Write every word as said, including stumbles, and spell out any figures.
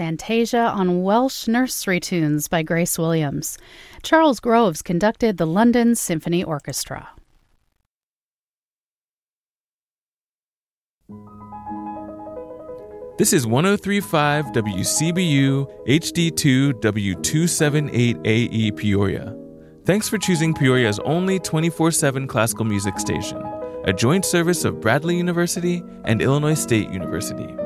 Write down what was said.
Fantasia on Welsh Nursery Tunes by Grace Williams. Charles Groves conducted the London Symphony Orchestra. This is one oh three point five W C B U H D two W two seventy-eight A E Peoria. Thanks for choosing Peoria's only twenty-four seven classical music station, a joint service of Bradley University and Illinois State University.